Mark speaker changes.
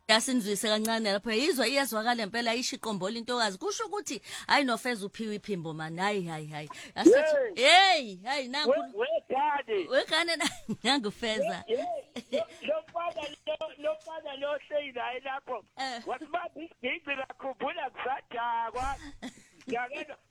Speaker 1: yasinzwise kancane lapho yizwa iyazwakala impela ishiqombola intokazi kusho ukuthi hayi nofeza uphiwe iphimbo man hayi asithi hey nangu wegane nangufeza
Speaker 2: lo fana lo seyila lapho wathi bathi isigidi lakhumbula kusadakwa yakena